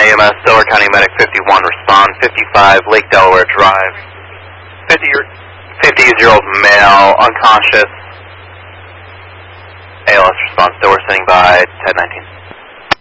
EMS, Delaware County Medic 51, respond 55 Lake Delaware Drive. 50-year-old male, unconscious. ALS response, Delaware standing by, 1019.